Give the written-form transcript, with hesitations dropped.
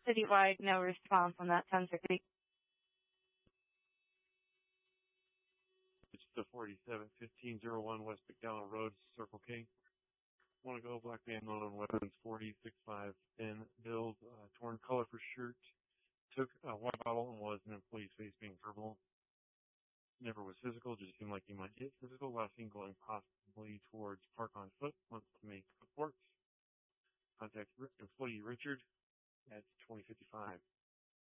citywide, no response on that 1060. It's the 47-1501 West McDowell Road, Circle K. Want to go, black man, load on weapons, 40-65 in build, torn color for shirt, took a water bottle and was an employee's face being verbal. Never was physical, just seemed like he might get physical. Last seen going possibly towards park on foot, wants to make reports. Contact employee Richard at 2055.